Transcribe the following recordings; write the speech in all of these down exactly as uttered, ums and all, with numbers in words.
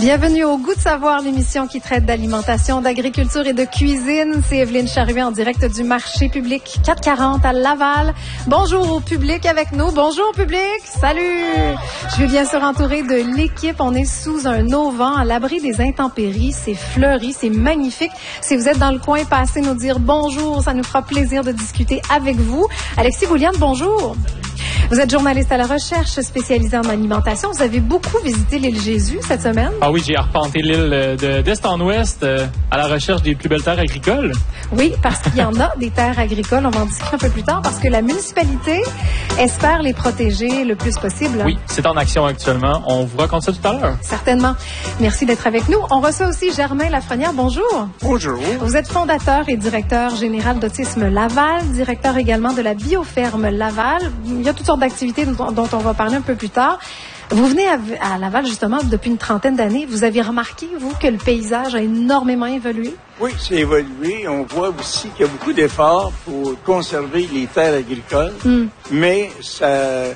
Bienvenue au Goût de savoir, l'émission qui traite d'alimentation, d'agriculture et de cuisine. C'est Evelyne Charuet en direct du marché public quatre quarante à Laval. Bonjour au public avec nous. Bonjour public. Salut. Je vais bien sûr entourer de l'équipe. On est sous un auvent à l'abri des intempéries. C'est fleuri, c'est magnifique. Si vous êtes dans le coin, passez nous dire bonjour. Ça nous fera plaisir de discuter avec vous. Alexis Bouliane, bonjour. Vous êtes journaliste à la recherche, spécialisé en alimentation. Vous avez beaucoup visité l'île Jésus cette semaine. Ah oui, j'ai arpenté l'île de, d'est en ouest euh, à la recherche des plus belles terres agricoles. Oui, parce qu'il y en a des terres agricoles. On va en discuter un peu plus tard parce que la municipalité espère les protéger le plus possible. Oui, c'est en action actuellement. On vous raconte ça tout à l'heure. Certainement. Merci d'être avec nous. On reçoit aussi Germain Lafrenière. Bonjour. Bonjour. Vous êtes fondateur et directeur général d'Autisme Laval, directeur également de la Bioferme Laval. Il y a toutes sortes d'activités dont, dont on va parler un peu plus tard. Vous venez à, à Laval, justement, depuis une trentaine d'années. Vous avez remarqué, vous, que le paysage a énormément évolué? Oui, c'est évolué. On voit aussi qu'il y a beaucoup d'efforts pour conserver les terres agricoles, mm. mais ça,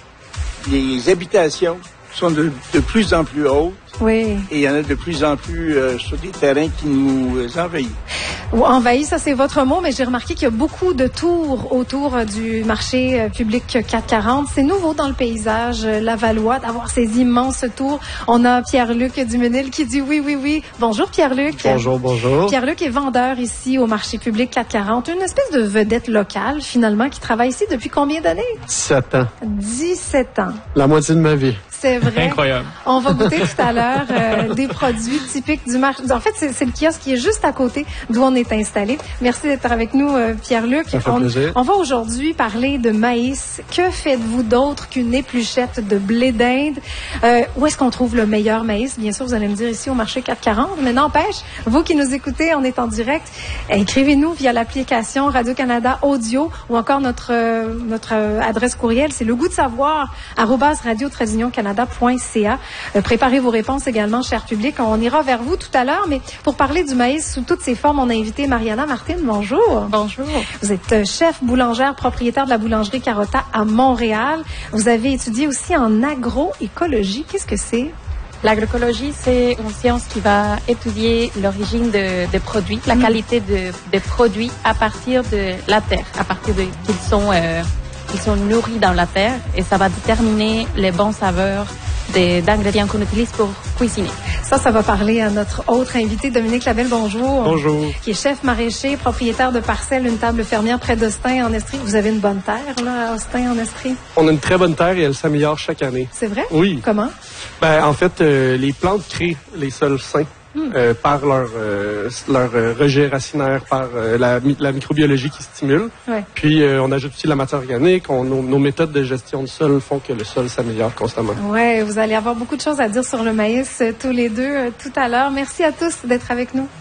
les habitations sont de, de plus en plus hautes. Oui. Et il y en a de plus en plus euh, sur des terrains qui nous envahissent. Envahi, ça c'est votre mot, mais j'ai remarqué qu'il y a beaucoup de tours autour du marché public quatre quarante. C'est nouveau dans le paysage lavallois d'avoir ces immenses tours. On a Pierre-Luc Duménil qui dit oui, oui, oui. Bonjour Pierre-Luc. Bonjour, bonjour. Pierre-Luc est vendeur ici au marché public quatre quarante, une espèce de vedette locale finalement qui travaille ici depuis combien d'années? dix-sept ans. dix-sept ans. La moitié de ma vie. C'est vrai. Incroyable. On va goûter tout à l'heure euh, des produits typiques du marché. En fait, c'est, c'est le kiosque qui est juste à côté d'où on est installé. Merci d'être avec nous, euh, Pierre-Luc. Ça fait on, plaisir. On va aujourd'hui parler de maïs. Que faites-vous d'autre qu'une épluchette de blé d'Inde? Euh, où est-ce qu'on trouve le meilleur maïs? Bien sûr, vous allez me dire ici au marché quatre quarante. Mais n'empêche, vous qui nous écoutez, on est en direct. Écrivez-nous via l'application Radio-Canada Audio ou encore notre, euh, notre euh, adresse courriel. C'est le goût de savoir arobase radio-canada point c a. Euh, préparez vos réponses également, cher public. On ira vers vous tout à l'heure, mais pour parler du maïs sous toutes ses formes, on a invité Mariana Martin. Bonjour. Bonjour. Vous êtes euh, chef boulangère, propriétaire de la boulangerie Carota à Montréal. Vous avez étudié aussi en agroécologie. Qu'est-ce que c'est? L'agroécologie, c'est une science qui va étudier l'origine de, de produits, la mmh. qualité de, de produits à partir de la terre, à partir de qu'ils sont euh, Ils sont nourris dans la terre et ça va déterminer les bonnes saveurs des, d'ingrédients qu'on utilise pour cuisiner. Ça, ça va parler à notre autre invité, Dominique Labelle, bonjour. Bonjour. Qui est chef maraîcher, propriétaire de parcelles, une table fermière près d'Austin en Estrie. Vous avez une bonne terre, là, à Austin en Estrie? On a une très bonne terre et elle s'améliore chaque année. C'est vrai? Oui. Comment? Ben, en fait, euh, les plantes créent les sols sains. Hmm. Euh, par leur euh, leur euh, rejet racinaire, par euh, la, la microbiologie qui stimule. Ouais. Puis euh, on ajoute aussi la matière organique. On, nos, nos méthodes de gestion du sol font que le sol s'améliore constamment. Oui, vous allez avoir beaucoup de choses à dire sur le maïs euh, tous les deux euh, tout à l'heure. Merci à tous d'être avec nous.